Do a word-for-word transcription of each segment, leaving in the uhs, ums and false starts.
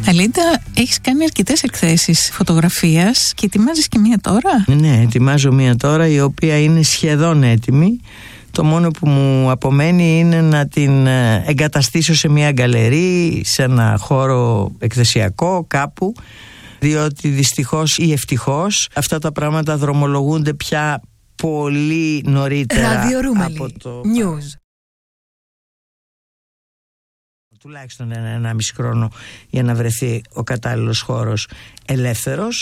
Αλίντα, έχεις κάνει αρκετές εκθέσεις φωτογραφίας και ετοιμάζεις και μία τώρα. Ναι, ετοιμάζω μία τώρα η οποία είναι σχεδόν έτοιμη. Το μόνο που μου απομένει είναι να την εγκαταστήσω σε μια γκαλερί, σε ένα χώρο εκθεσιακό κάπου, διότι δυστυχώς ή ευτυχώς αυτά τα πράγματα δρομολογούνται πια πολύ νωρίτερα από το... News. Τουλάχιστον ένα, ένα μισή χρόνο για να βρεθεί ο κατάλληλος χώρος ελεύθερος,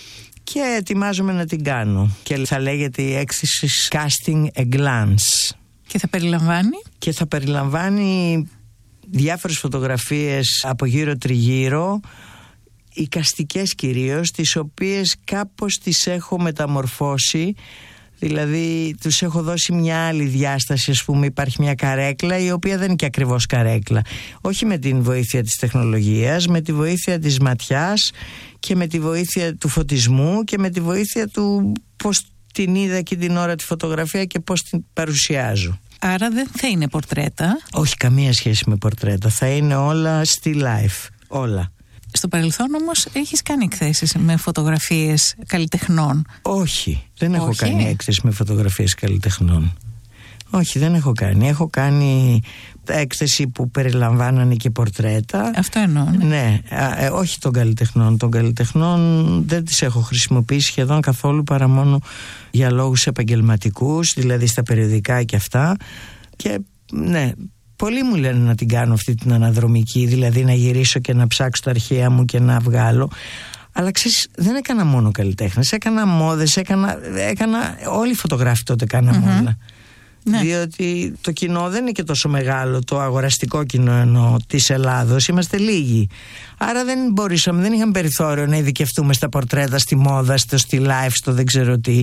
και ετοιμάζομαι να την κάνω και θα λέγεται η έκθεση Casting a Glance. Και θα περιλαμβάνει? Και θα περιλαμβάνει διάφορες φωτογραφίες από γύρω τριγύρω, εικαστικές κυρίως, τις οποίες κάπως τις έχω μεταμορφώσει. Δηλαδή τους έχω δώσει μια άλλη διάσταση, ας πούμε. Υπάρχει μια καρέκλα η οποία δεν είναι και ακριβώς καρέκλα. Όχι με την βοήθεια της τεχνολογίας, με τη βοήθεια της ματιάς και με τη βοήθεια του φωτισμού και με τη βοήθεια του πώς την είδα και την ώρα τη φωτογραφία και πώς την παρουσιάζω. Άρα δεν θα είναι πορτρέτα? Όχι, καμία σχέση με πορτρέτα. Θα είναι όλα στη life, όλα. Στο παρελθόν όμως έχεις κάνει εκθέσεις με φωτογραφίες καλλιτεχνών? Όχι, δεν έχω Όχι. κάνει έκθεση με φωτογραφίες καλλιτεχνών. Όχι, δεν έχω κάνει. Έχω κάνει έκθεση που περιλαμβάνανε και πορτρέτα. Αυτό εννοώ. Ναι, ναι ε, όχι των καλλιτεχνών. Των καλλιτεχνών δεν τις έχω χρησιμοποιήσει σχεδόν καθόλου, παρά μόνο για λόγους επαγγελματικούς, δηλαδή στα περιοδικά και αυτά. Και ναι, πολλοί μου λένε να την κάνω αυτή την αναδρομική, δηλαδή να γυρίσω και να ψάξω τα αρχεία μου και να βγάλω. Αλλά ξέρεις, δεν έκανα μόνο καλλιτέχνες, έκανα μόδες, έκανα, έκανα όλοι οι φωτογράφοι τότε κάναμε mm-hmm. όλα. Ναι. Διότι το κοινό δεν είναι και τόσο μεγάλο, το αγοραστικό κοινό εννοώ της Ελλάδος, είμαστε λίγοι. Άρα δεν μπορούσαμε, δεν είχαμε περιθώριο να ειδικευτούμε στα πορτρέτα, στη μόδα, στο στη life, στο δεν ξέρω τι.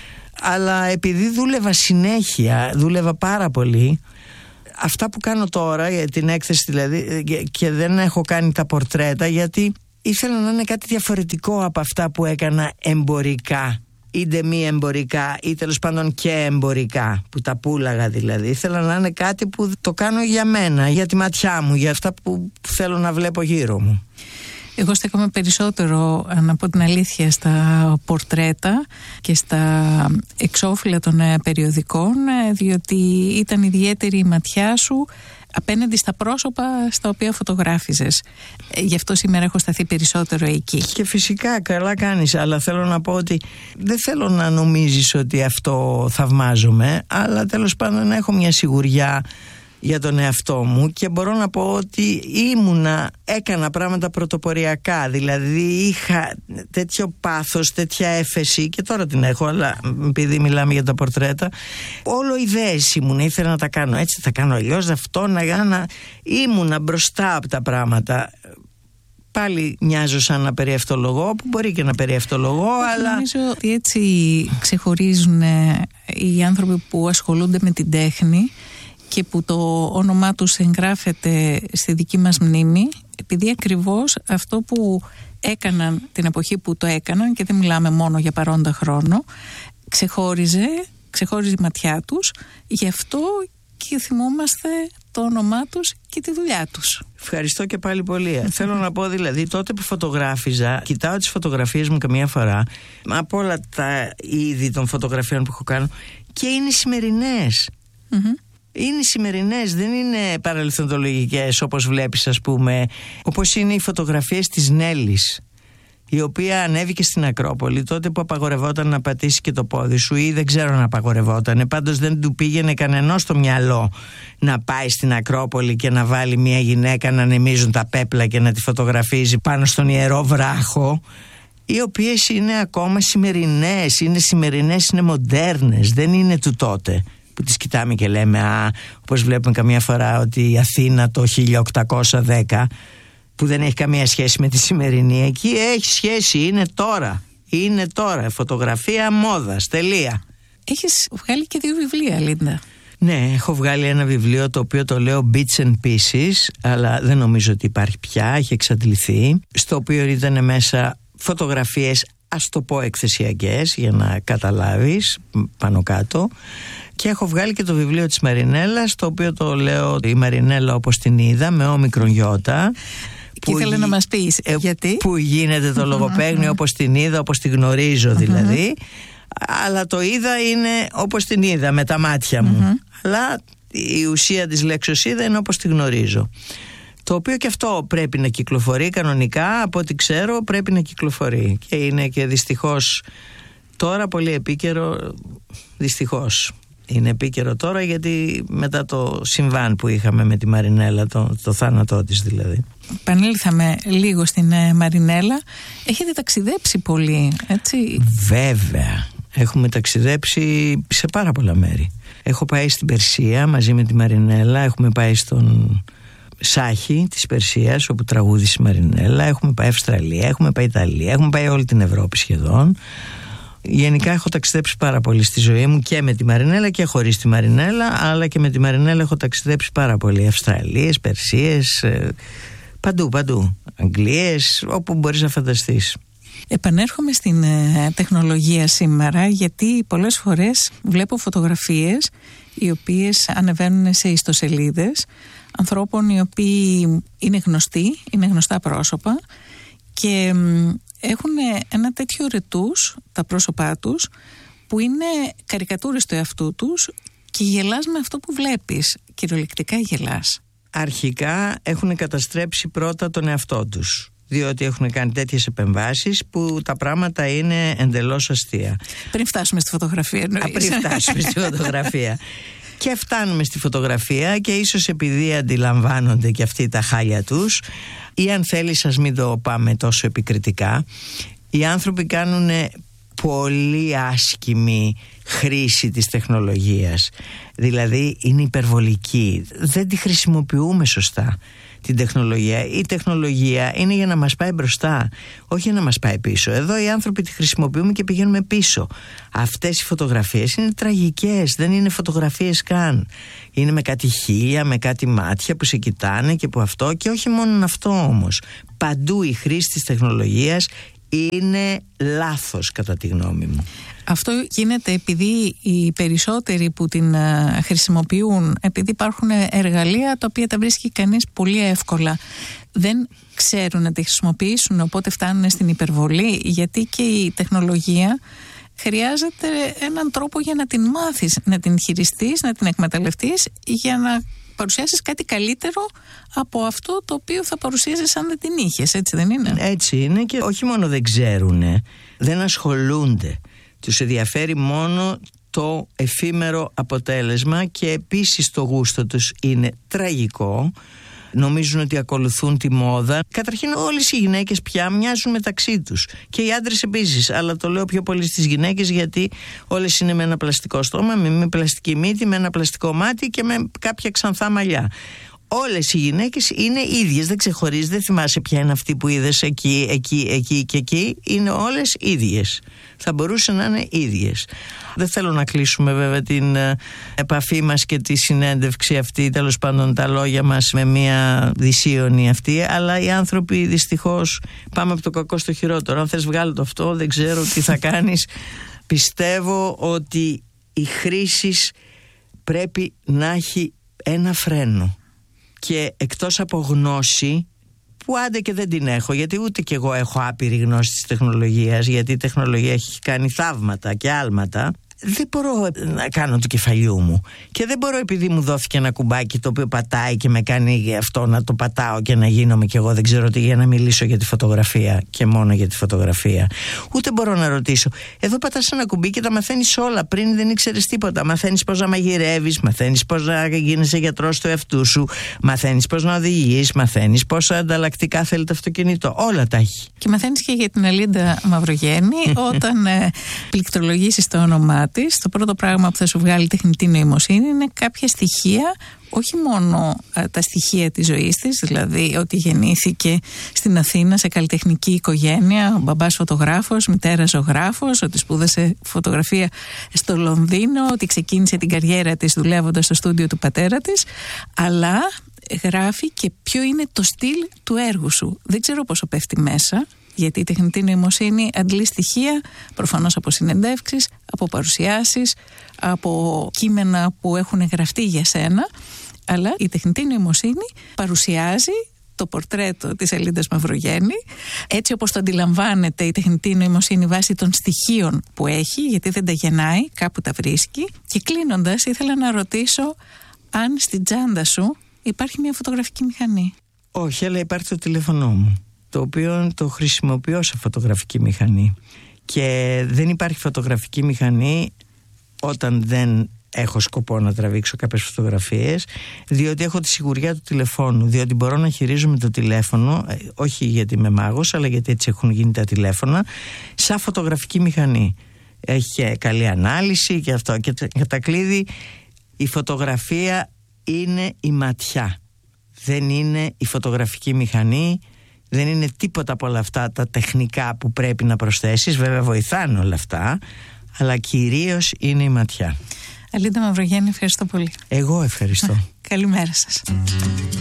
Αλλά επειδή δούλευα συνέχεια, δούλευα πάρα πολύ, αυτά που κάνω τώρα, την έκθεση δηλαδή, και δεν έχω κάνει τα πορτρέτα γιατί ήθελα να είναι κάτι διαφορετικό από αυτά που έκανα εμπορικά, είτε μη εμπορικά ή τέλος πάντων και εμπορικά, που τα πούλαγα δηλαδή. Ήθελα να είναι κάτι που το κάνω για μένα, για τη ματιά μου, για αυτά που θέλω να βλέπω γύρω μου. Εγώ στέκομαι περισσότερο, να πω την αλήθεια, στα πορτρέτα και στα εξώφυλλα των περιοδικών, διότι ήταν ιδιαίτερη η ματιά σου απέναντι στα πρόσωπα στα οποία φωτογράφιζες. Γι' αυτό σήμερα έχω σταθεί περισσότερο εκεί. Και φυσικά καλά κάνεις, αλλά θέλω να πω ότι δεν θέλω να νομίζεις ότι αυτό θαυμάζομαι, αλλά τέλος πάντων έχω μια σιγουριά για τον εαυτό μου και μπορώ να πω ότι ήμουνα, έκανα πράγματα πρωτοποριακά, δηλαδή είχα τέτοιο πάθος, τέτοια έφεση, και τώρα την έχω, αλλά επειδή μιλάμε για τα πορτρέτα, όλο ιδέες ήμουν, ήθελα να τα κάνω έτσι, θα κάνω αλλιώς, αυτό να κάνω, ήμουνα μπροστά από τα πράγματα. Πάλι μοιάζω σαν να περιευτολογώ, που μπορεί και να περιευτολογώ, αλλά... Νομίζω ότι έτσι ξεχωρίζουν οι άνθρωποι που ασχολούνται με την τέχνη και που το όνομά τους εγγράφεται στη δική μας μνήμη, επειδή ακριβώς αυτό που έκαναν την εποχή που το έκαναν, και δεν μιλάμε μόνο για παρόντα χρόνο, ξεχώριζε, ξεχώριζε η ματιά τους, γι' αυτό και θυμόμαστε το όνομά τους και τη δουλειά τους. Ευχαριστώ και πάλι πολύ. Θέλω να πω δηλαδή, τότε που φωτογράφιζα, κοιτάω τις φωτογραφίες μου καμιά φορά, από όλα τα είδη των φωτογραφιών που έχω κάνει, και είναι σημερινές. Mm-hmm. Είναι σημερινές, δεν είναι παρελθοντολογικές όπως βλέπεις, ας πούμε, όπως είναι οι φωτογραφίες της Νέλης, η οποία ανέβηκε στην Ακρόπολη τότε που απαγορευόταν να πατήσει και το πόδι σου, ή δεν ξέρω να απαγορευόταν, πάντως δεν του πήγαινε κανενός στο μυαλό να πάει στην Ακρόπολη και να βάλει μια γυναίκα να ανεμίζουν τα πέπλα και να τη φωτογραφίζει πάνω στον Ιερό Βράχο, οι οποίες είναι ακόμα σημερινές, είναι σημερινές, είναι μοντέρνες, δεν είναι του τότε που τις κοιτάμε και λέμε, α, όπως βλέπουμε καμιά φορά, ότι η Αθήνα το χίλια οκτακόσια δέκα, που δεν έχει καμία σχέση με τη σημερινή, εκεί έχει σχέση, είναι τώρα, είναι τώρα, φωτογραφία μόδας, τελεία. Έχεις βγάλει και δύο βιβλία, Λίντα. Ναι, έχω βγάλει ένα βιβλίο το οποίο το λέω Bits and Pieces, αλλά δεν νομίζω ότι υπάρχει πια, έχει εξαντληθεί, στο οποίο ήταν μέσα φωτογραφίες, ας το πω εκθεσιακές, για να καταλάβεις πάνω κάτω. Και έχω βγάλει και το βιβλίο της Μαρινέλας, το οποίο το λέω η Μαρινέλα όπως την είδα, με όμικρον γιώτα. Και ήθελε να μας πεις ε, γιατί. Που γίνεται το λογοπαίγνιο όπως την είδα, όπως την γνωρίζω δηλαδή. Αλλά το είδα είναι όπως την είδα με τα μάτια μου. Αλλά η ουσία της λέξης είδα είναι όπως τη γνωρίζω. Το οποίο και αυτό πρέπει να κυκλοφορεί κανονικά, από ό,τι ξέρω πρέπει να κυκλοφορεί. Και είναι και δυστυχώς τώρα πολύ επίκαιρο, δυστυχώς. Είναι επίκαιρο τώρα γιατί μετά το συμβάν που είχαμε με τη Μαρινέλα, το, το θάνατό της δηλαδή. Επανήλθαμε λίγο στην ε, Μαρινέλα. Έχετε ταξιδέψει πολύ, έτσι? Βέβαια, έχουμε ταξιδέψει σε πάρα πολλά μέρη. Έχω πάει στην Περσία μαζί με τη Μαρινέλα, έχουμε πάει στον Σάχη της Περσίας όπου τραγούδισε η Μαρινέλα, έχουμε πάει Αυστραλία, έχουμε πάει Ιταλία, έχουμε πάει όλη την Ευρώπη σχεδόν. Γενικά έχω ταξιδέψει πάρα πολύ στη ζωή μου και με τη Μαρινέλα και χωρίς τη Μαρινέλα, αλλά και με τη Μαρινέλα έχω ταξιδέψει πάρα πολύ. Αυστραλίες, Περσίες, παντού, παντού. Αγγλίες, όπου μπορείς να φανταστείς. Επανέρχομαι στην ε, τεχνολογία σήμερα, γιατί πολλές φορές βλέπω φωτογραφίες οι οποίες ανεβαίνουν σε ιστοσελίδες ανθρώπων οι οποίοι είναι γνωστοί, είναι γνωστά πρόσωπα και έχουν ένα τέτοιο ρετούς τα πρόσωπά τους που είναι καρικατούρες του εαυτού τους και γελάς με αυτό που βλέπεις, κυριολεκτικά γελάς. Αρχικά έχουν καταστρέψει πρώτα τον εαυτό τους, διότι έχουν κάνει τέτοιες επεμβάσεις που τα πράγματα είναι εντελώς αστεία. Πριν φτάσουμε στη φωτογραφία εννοείς. Α, πριν φτάσουμε στη φωτογραφία. Και φτάνουμε στη φωτογραφία και ίσως επειδή αντιλαμβάνονται και αυτοί τα χάλια τους, ή αν θέλεις ας μην το πάμε τόσο επικριτικά, οι άνθρωποι κάνουν πολύ άσκημη χρήση της τεχνολογίας. Δηλαδή είναι υπερβολική, δεν τη χρησιμοποιούμε σωστά την τεχνολογία. Η τεχνολογία είναι για να μας πάει μπροστά, όχι για να μας πάει πίσω. Εδώ οι άνθρωποι τη χρησιμοποιούμε και πηγαίνουμε πίσω. Αυτές οι φωτογραφίες είναι τραγικές, δεν είναι φωτογραφίες καν. Είναι με κάτι χείλια, με κάτι μάτια που σε κοιτάνε και που αυτό. Και όχι μόνο αυτό όμως. Παντού η χρήση της τεχνολογίας είναι λάθος κατά τη γνώμη μου. Αυτό γίνεται επειδή οι περισσότεροι που την χρησιμοποιούν, επειδή υπάρχουν εργαλεία τα οποία τα βρίσκει κανείς πολύ εύκολα, δεν ξέρουν να τη χρησιμοποιήσουν, οπότε φτάνουν στην υπερβολή, γιατί και η τεχνολογία χρειάζεται έναν τρόπο για να την μάθεις, να την χειριστείς, να την εκμεταλλευτείς, για να παρουσιάσεις κάτι καλύτερο από αυτό το οποίο θα παρουσίαζες αν δεν την είχες, έτσι δεν είναι? Έτσι είναι, και όχι μόνο δεν ξέρουν, δεν ασχολούνται. Τους ενδιαφέρει μόνο το εφήμερο αποτέλεσμα και επίσης το γούστο τους είναι τραγικό. Νομίζουν ότι ακολουθούν τη μόδα. Καταρχήν όλες οι γυναίκες πια μοιάζουν μεταξύ τους και οι άντρες επίσης, αλλά το λέω πιο πολύ στις γυναίκες γιατί όλες είναι με ένα πλαστικό στόμα, με μια πλαστική μύτη, με ένα πλαστικό μάτι και με κάποια ξανθά μαλλιά. Όλες οι γυναίκες είναι ίδιες, δεν ξεχωρίζεις, δεν θυμάσαι ποια είναι αυτή που είδες εκεί, εκεί, εκεί και εκεί. Είναι όλες ίδιες. Θα μπορούσαν να είναι ίδιες. Δεν θέλω να κλείσουμε βέβαια την επαφή μας και τη συνέντευξη αυτή, τέλος πάντων τα λόγια μας, με μια δυσίωνη αυτή, αλλά οι άνθρωποι δυστυχώς πάμε από το κακό στο χειρότερο. Αν θες βγάλω το αυτό, δεν ξέρω τι θα κάνεις. Πιστεύω ότι η χρήση πρέπει να έχει ένα φρένο. Και εκτός από γνώση, που άντε και δεν την έχω, γιατί ούτε κι εγώ έχω άπειρη γνώση της τεχνολογίας, γιατί η τεχνολογία έχει κάνει θαύματα και άλματα, δεν μπορώ να κάνω του κεφαλιού μου. Και δεν μπορώ, επειδή μου δόθηκε ένα κουμπάκι το οποίο πατάει και με κάνει αυτό να το πατάω και να γίνομαι κι εγώ δεν ξέρω τι, για να μιλήσω για τη φωτογραφία και μόνο για τη φωτογραφία. Ούτε μπορώ να ρωτήσω. Εδώ πατάς ένα κουμπί και τα μαθαίνεις όλα. Πριν δεν ήξερες τίποτα. Μαθαίνεις πώς να μαγειρεύεις, μαθαίνεις πώς να γίνεσαι γιατρός του εαυτού σου, μαθαίνεις πώς να οδηγείς, μαθαίνεις πόσα ανταλλακτικά θέλει το αυτοκίνητο. Όλα τα έχει. Και μαθαίνεις και για την Αλίντα Μαυρογέννη όταν ε, πληκτρολογήσεις το όνομά της. Το πρώτο πράγμα που θα σου βγάλει η τεχνητή νοημοσύνη είναι κάποια στοιχεία, όχι μόνο α, τα στοιχεία της ζωής της, δηλαδή ότι γεννήθηκε στην Αθήνα σε καλλιτεχνική οικογένεια, ο μπαμπάς φωτογράφος, μητέρα ζωγράφος, ότι σπούδασε φωτογραφία στο Λονδίνο, ότι ξεκίνησε την καριέρα της δουλεύοντας στο στούντιο του πατέρα της, αλλά γράφει και ποιο είναι το στυλ του έργου σου. Δεν ξέρω πόσο πέφτει μέσα, γιατί η τεχνητή νοημοσύνη αντλεί στοιχεία προφανώς από συνεντεύξεις, από παρουσιάσεις, από κείμενα που έχουν γραφτεί για σένα, αλλά η τεχνητή νοημοσύνη παρουσιάζει αυτοπορτρέτο της Αλίντας Μαυρογέννη, έτσι όπως το αντιλαμβάνεται η τεχνητή νοημοσύνη βάσει των στοιχείων που έχει, γιατί δεν τα γεννάει, κάπου τα βρίσκει. Και κλείνοντας, ήθελα να ρωτήσω αν στην τσάντα σου υπάρχει μια φωτογραφική μηχανή. Όχι, αλλά υπάρχει το τηλέφωνό μου, το οποίο το χρησιμοποιώ σε φωτογραφική μηχανή. Και δεν υπάρχει φωτογραφική μηχανή όταν δεν έχω σκοπό να τραβήξω κάποιες φωτογραφίες, διότι έχω τη σιγουριά του τηλεφώνου, διότι μπορώ να χειρίζομαι το τηλέφωνο, όχι γιατί είμαι μάγος, αλλά γιατί έτσι έχουν γίνει τα τηλέφωνα, σαν φωτογραφική μηχανή. Έχει καλή ανάλυση και αυτό. Και κατά κλείδι, η φωτογραφία είναι η ματιά, δεν είναι η φωτογραφική μηχανή, δεν είναι τίποτα από όλα αυτά τα τεχνικά που πρέπει να προσθέσεις. Βέβαια βοηθάνε όλα αυτά, αλλά κυρίως είναι η ματιά. Αλίντα Μαυρογέννη, ευχαριστώ πολύ. Εγώ ευχαριστώ. Καλημέρα σας.